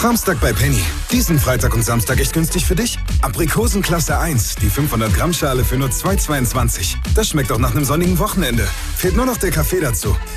Samstag bei Penny. Diesen Freitag und Samstag echt günstig für dich? Aprikosen Klasse 1, die 500 Gramm Schale für nur 2,22. Das schmeckt doch nach einem sonnigen Wochenende. Fehlt nur noch der Kaffee dazu.